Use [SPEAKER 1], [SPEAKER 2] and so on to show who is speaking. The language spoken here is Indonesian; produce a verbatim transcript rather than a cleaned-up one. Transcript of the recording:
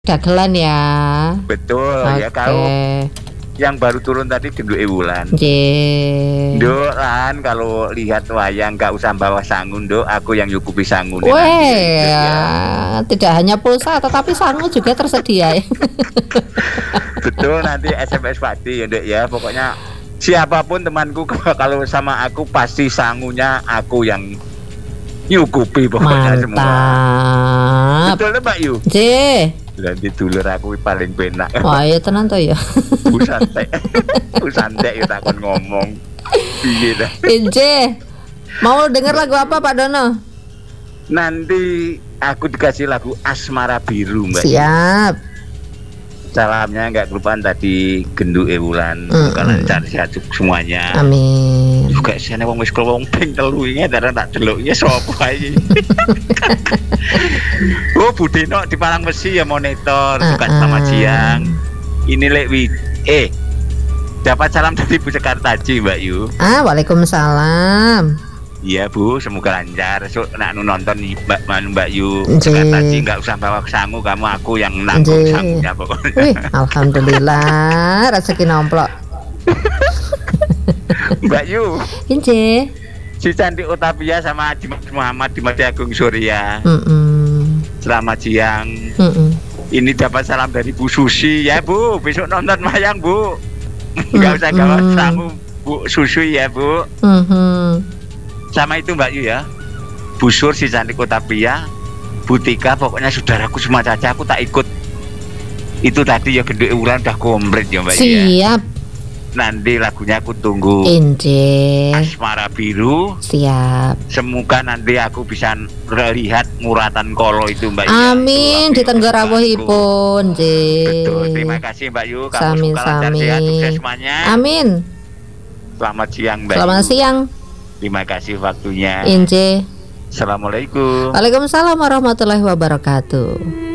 [SPEAKER 1] Dagelan ya.
[SPEAKER 2] Betul
[SPEAKER 1] Oke.
[SPEAKER 2] ya, kau yang baru turun tadi Genduk Ewulan.
[SPEAKER 1] Nggih.
[SPEAKER 2] Nduk lan kalau lihat wayang gak usah bawa sangu, Nduk, aku yang nyukupi sangu
[SPEAKER 1] Weh, ya. Tidak hanya pulsa tetapi sangu juga tersedia ya.
[SPEAKER 2] Betul, nanti S M S Pati ya, Nduk ya. Pokoknya siapapun temanku kalau sama aku pasti sangunya aku yang nyukupi pokoknya. Mantap. Semua. Betul Mbak Yu?
[SPEAKER 1] Nggih.
[SPEAKER 2] Nanti dulur aku paling penak.
[SPEAKER 1] Wah, ya tenan to ya.
[SPEAKER 2] Bu santai. Bu santai ya takon ngomong. Piye dah.
[SPEAKER 1] Inje. Mau denger lagu apa Pak Dono?
[SPEAKER 2] Nanti aku dikasih lagu Asmara Biru, Mbak.
[SPEAKER 1] Siap.
[SPEAKER 2] Salamnya nggak kelupaan tadi Genduk Ewulan.
[SPEAKER 1] Mm,
[SPEAKER 2] Semoga lancar sehat semuanya.
[SPEAKER 1] Amin.
[SPEAKER 2] Juga sene wong wis wong ping telu iki darah tak delok ya sapa iki. Oh, Budino di Palang Besi ya monitor. Juga uh, selamat siang. Ini Lek Wi eh dapat salam dari Bu Sekartaji, Mbak Yu.
[SPEAKER 1] Ah, Waalaikumsalam.
[SPEAKER 2] Iya Bu, semoga lancar. So, nak nonton Mbak Mbak Yu Sekartaji nggak usah bawa sangu, kamu aku yang nanggung sangunya pokoknya.
[SPEAKER 1] Wih, alhamdulillah rezeki nomplok.
[SPEAKER 2] Mbak Yu.
[SPEAKER 1] Inje.
[SPEAKER 2] Si Cantik Utapia sama Dimas Muhammad di Masjid Agung Surya.
[SPEAKER 1] Mm -mm.
[SPEAKER 2] Selamat siang.
[SPEAKER 1] Mm -mm.
[SPEAKER 2] Ini dapat salam dari Bu Susi ya Bu. Besok nonton wayang Bu. Nggak usah bawa sangu Bu Susi ya Bu.
[SPEAKER 1] Mm -hmm.
[SPEAKER 2] Sama itu Mbak Yu ya. Bu Sur si Cantik Utapia, Bu Tika, pokoknya saudaraku semua caca aku tak ikut. Itu tadi ya Genduk Ewulan udah komplit ya Mbak Yu.
[SPEAKER 1] Siap.
[SPEAKER 2] Ya. Nanti lagunya aku tunggu.
[SPEAKER 1] Inje.
[SPEAKER 2] Asmara Biru.
[SPEAKER 1] Siap.
[SPEAKER 2] Semoga nanti aku bisa melihat muratan kolo itu Mbak Yu.
[SPEAKER 1] Amin. Di tenggerawuhipun, Nggih.
[SPEAKER 2] Betul. Terima kasih Mbak Yu. Kamu
[SPEAKER 1] sami,
[SPEAKER 2] suka lancar
[SPEAKER 1] sami.
[SPEAKER 2] sehat sukses semuanya.
[SPEAKER 1] Amin.
[SPEAKER 2] Selamat siang Mbak
[SPEAKER 1] Selamat
[SPEAKER 2] Yu.
[SPEAKER 1] siang.
[SPEAKER 2] Terima kasih waktunya.
[SPEAKER 1] Inje.
[SPEAKER 2] Assalamualaikum.
[SPEAKER 1] Waalaikumsalam warahmatullahi wabarakatuh.